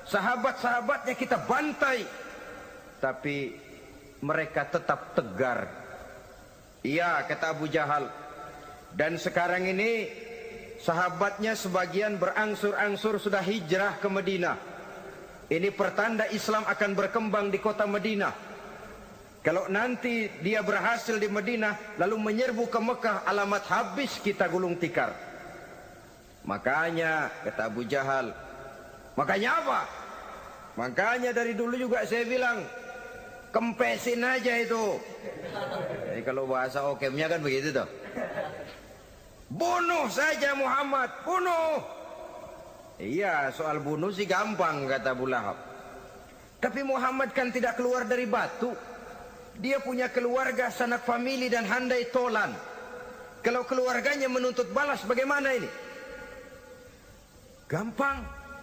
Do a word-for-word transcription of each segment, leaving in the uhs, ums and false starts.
sahabat-sahabatnya kita bantai, tapi mereka tetap tegar. Iya, kata Abu Jahal. Dan sekarang ini sahabatnya sebagian berangsur-angsur sudah hijrah ke Madinah. Ini pertanda Islam akan berkembang di kota Madinah. Kalau nanti dia berhasil di Madinah lalu menyerbu ke Mekah, alamat habis kita gulung tikar. Makanya kata Abu Jahal, makanya apa? Makanya dari dulu juga saya bilang, kempesin aja itu. Jadi kalau bahasa okemnya kan begitu tuh. Bunuh saja Muhammad, bunuh. Iya, soal bunuh sih gampang kata Abu Lahab. Tapi Muhammad kan tidak keluar dari batu. Dia punya keluarga, sanak famili dan handai tolan. Kalau keluarganya menuntut balas bagaimana ini? Gampang.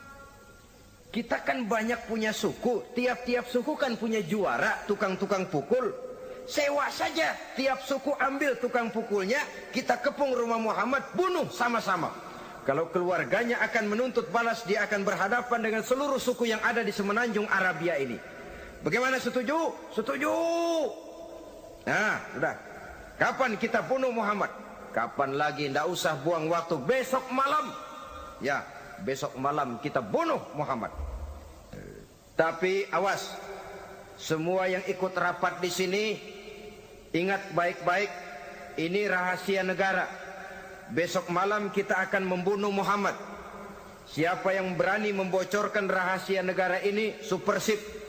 Kita kan banyak punya suku. Tiap-tiap suku kan punya juara, tukang-tukang pukul. Sewa saja, tiap suku ambil tukang pukulnya, kita kepung rumah Muhammad, bunuh sama-sama. Kalau keluarganya akan menuntut balas, dia akan berhadapan dengan seluruh suku yang ada di semenanjung Arabia ini. Bagaimana, setuju? Setuju. Nah, sudah. Kapan kita bunuh Muhammad? Kapan lagi? Tidak usah buang waktu. Besok malam. Ya, besok malam kita bunuh Muhammad. Tapi awas, semua yang ikut rapat di sini, ingat baik-baik, ini rahasia negara. Besok malam kita akan membunuh Muhammad. Siapa yang berani membocorkan rahasia negara ini, supersip,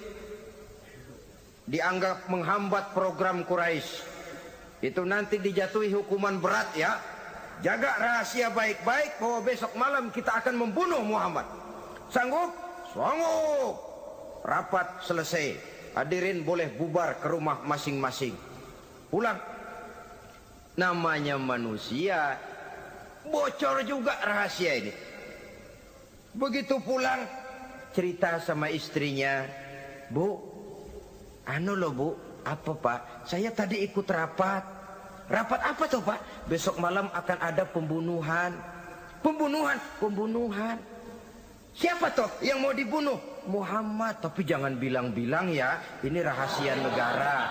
dianggap menghambat program Quraisy. Itu nanti dijatuhi hukuman berat ya. Jaga rahasia baik-baik bahwa besok malam kita akan membunuh Muhammad. Sanggup? Sanggup. Rapat selesai. Hadirin boleh bubar ke rumah masing-masing. Pulang. Namanya manusia, bocor juga rahasia ini. Begitu pulang, cerita sama istrinya, Bu, anu loh Bu, apa Pak? Saya tadi ikut rapat. Rapat apa tuh Pak? Besok malam akan ada pembunuhan. Pembunuhan? Pembunuhan. Siapa toh yang mau dibunuh? Muhammad. Tapi jangan bilang-bilang ya, ini rahasia negara.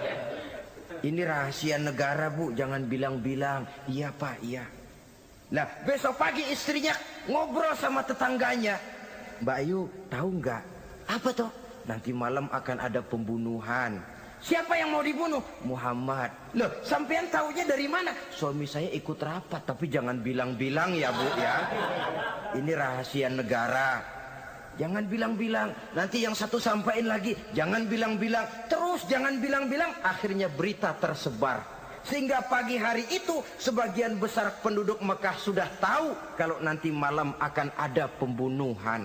Ini rahasia negara Bu, jangan bilang-bilang. Iya Pak, iya. Nah, besok pagi istrinya ngobrol sama tetangganya. Mbak Ayu, tahu nggak? Apa toh? Nanti malam akan ada pembunuhan. Siapa yang mau dibunuh? Muhammad. Loh, sampean taunya dari mana? Suami saya ikut rapat, tapi jangan bilang-bilang ya Bu ya. Ini rahasia negara. Jangan bilang-bilang. Nanti yang satu sampaikan lagi, jangan bilang-bilang. Terus jangan bilang-bilang, akhirnya berita tersebar. Sehingga pagi hari itu sebagian besar penduduk Mekah sudah tahu kalau nanti malam akan ada pembunuhan.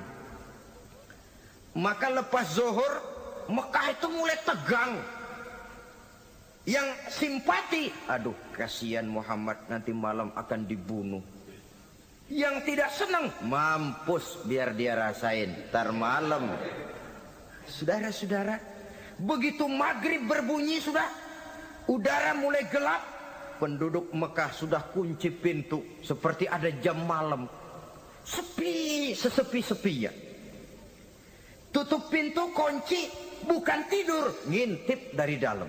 Maka lepas zuhur, Mekah itu mulai tegang. Yang simpati, aduh kasihan Muhammad nanti malam akan dibunuh. Yang tidak senang, mampus biar dia rasain tar malam. Saudara-saudara, begitu maghrib berbunyi sudah, udara mulai gelap. Penduduk Mekah sudah kunci pintu seperti ada jam malam. Sepi, sesepi-sepinya. Tutup pintu, kunci, bukan tidur, ngintip dari dalam.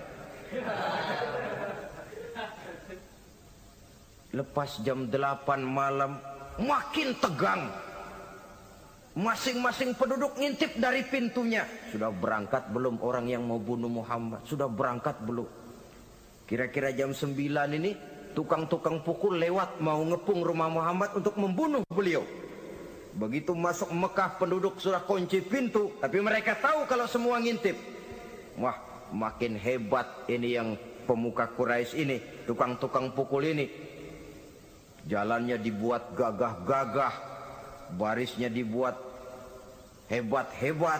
Lepas jam delapan malam, makin tegang. Masing-masing penduduk ngintip dari pintunya. Sudah berangkat belum orang yang mau bunuh Muhammad? Sudah berangkat belum? Kira-kira jam sembilan ini, tukang-tukang pukul lewat mau ngepung rumah Muhammad untuk membunuh beliau. Begitu masuk Mekah, penduduk sudah kunci pintu, tapi mereka tahu kalau semua ngintip. Wah, makin hebat ini yang pemuka Quraisy ini, tukang-tukang pukul ini. Jalannya dibuat gagah-gagah, barisnya dibuat hebat-hebat.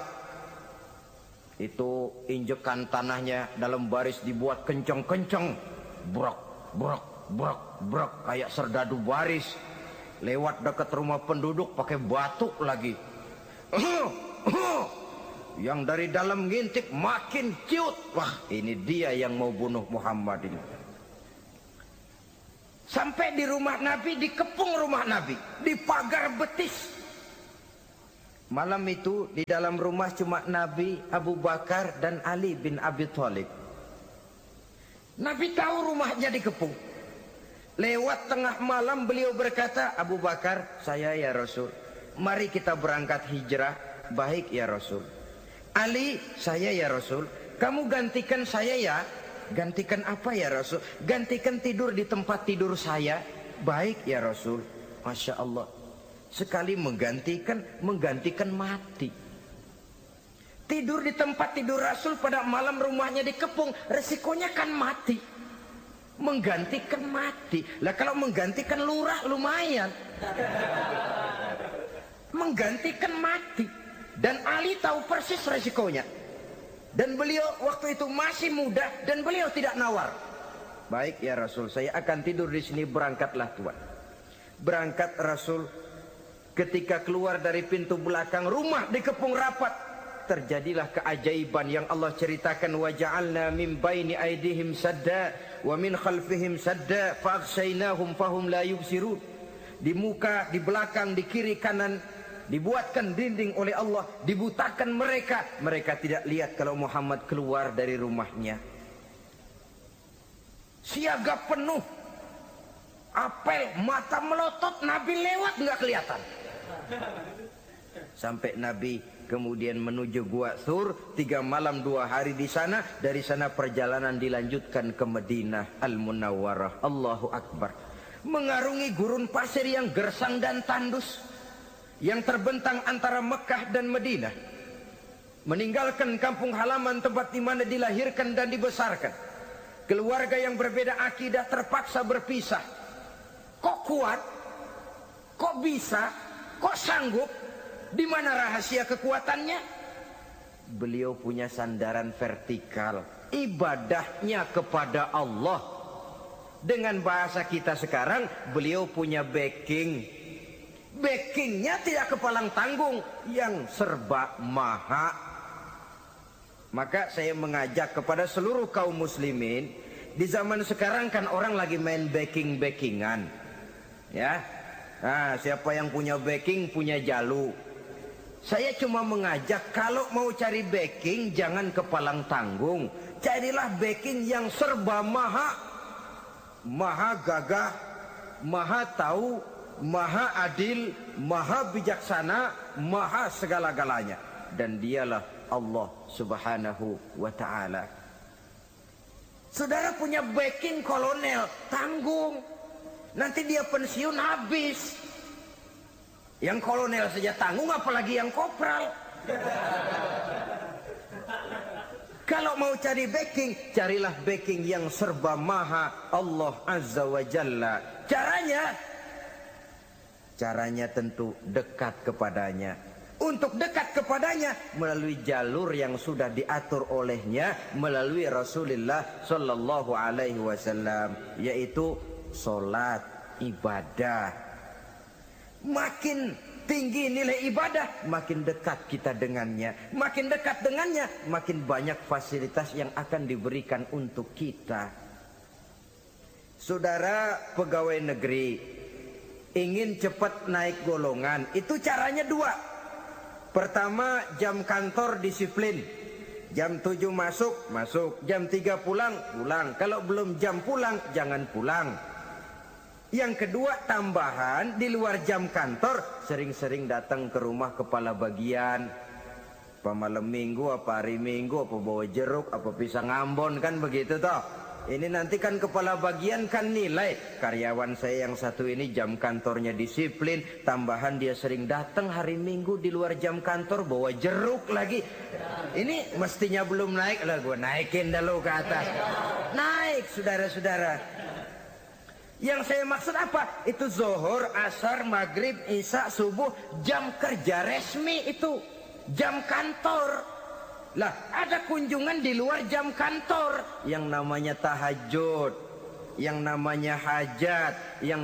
Itu injekan tanahnya dalam baris dibuat kenceng-kenceng, brok, brok, brok, brok, kayak serdadu baris. Lewat dekat rumah penduduk pakai batuk lagi. Yang dari dalam ngintip makin ciut. Wah, ini dia yang mau bunuh Muhammad ini. Sampai di rumah Nabi, dikepung rumah Nabi, di pagar betis. Malam itu di dalam rumah cuma Nabi, Abu Bakar dan Ali bin Abi Thalib. Nabi tahu rumahnya dikepung. Lewat tengah malam beliau berkata, Abu Bakar, saya ya Rasul, mari kita berangkat hijrah. Baik ya Rasul. Ali, saya ya Rasul, kamu gantikan saya ya. Gantikan apa ya Rasul? Gantikan tidur di tempat tidur saya. Baik ya Rasul. Masya Allah. Sekali menggantikan, menggantikan mati. Tidur di tempat tidur Rasul pada malam rumahnya dikepung, resikonya kan mati. Menggantikan mati. Lah kalau menggantikan lurah lumayan. Menggantikan mati. Dan Ali tahu persis resikonya. Dan beliau waktu itu masih muda dan beliau tidak nawar. Baik ya Rasul, saya akan tidur di sini, berangkatlah Tuhan. Berangkat Rasul, ketika keluar dari pintu belakang rumah dikepung rapat, terjadilah keajaiban yang Allah ceritakan, wa ja'alna min baini aydihim sadda wa min khalfihim sadda fa aghshaynahum fahum la yubsirun. Di muka, di belakang, di kiri kanan dibuatkan dinding oleh Allah, dibutakan mereka, mereka tidak lihat kalau Muhammad keluar dari rumahnya. Siaga penuh, apel, mata melotot, Nabi lewat nggak kelihatan. Sampai Nabi kemudian menuju Gua Thur, tiga malam dua hari di sana. Dari sana perjalanan dilanjutkan ke Madinah Al-Munawwarah. Allahu Akbar. Mengarungi gurun pasir yang gersang dan tandus, yang terbentang antara Mekah dan Madinah. Meninggalkan kampung halaman tempat di mana dilahirkan dan dibesarkan. Keluarga yang berbeda akidah terpaksa berpisah. Kok kuat? Kok bisa? Kok sanggup? Di mana rahasia kekuatannya? Beliau punya sandaran vertikal, ibadahnya kepada Allah. Dengan bahasa kita sekarang, beliau punya backing. Backingnya tidak kepalang tanggung, yang serba maha. Maka saya mengajak kepada seluruh kaum muslimin, di zaman sekarang kan orang lagi main backing-backingan, ya. Nah, siapa yang punya backing punya jalu. Saya cuma mengajak, kalau mau cari backing jangan kepalang tanggung, carilah backing yang serba maha, maha gagah, maha tahu, maha adil, maha bijaksana, maha segala-galanya. Dan dialah Allah subhanahu wa ta'ala. Saudara punya backing kolonel, tanggung. Nanti dia pensiun habis. Yang kolonel saja tanggung, apalagi yang kopral. Kalau mau cari backing, carilah backing yang serba maha, Allah azza wa jalla. Caranya Caranya tentu dekat kepadanya. Untuk dekat kepadanya melalui jalur yang sudah diatur olehnya, melalui Rasulullah Sallallahu Alaihi Wasallam, yaitu solat, ibadah. Makin tinggi nilai ibadah, makin dekat kita dengannya. Makin dekat dengannya, makin banyak fasilitas yang akan diberikan untuk kita. Saudara pegawai negeri ingin cepat naik golongan, itu caranya dua. Pertama, jam kantor disiplin. Jam tujuh masuk, masuk. Jam tiga pulang, pulang. Kalau belum jam pulang, jangan pulang. Yang kedua, tambahan di luar jam kantor, sering-sering datang ke rumah kepala bagian. Apa malam minggu, apa hari minggu, apa bawa jeruk, apa pisang Ambon, kan begitu toh. Ini nanti kan kepala bagian kan nilai, karyawan saya yang satu ini jam kantornya disiplin, tambahan dia sering datang hari Minggu di luar jam kantor bawa jeruk lagi. Ini mestinya belum naik lah, gue naikin dulu ke atas. Naik saudara-saudara. Yang saya maksud apa? Itu zuhur, asar, maghrib, isya, subuh, jam kerja resmi itu, jam kantor. Lah, ada kunjungan di luar jam kantor, yang namanya tahajud, yang namanya hajat, yang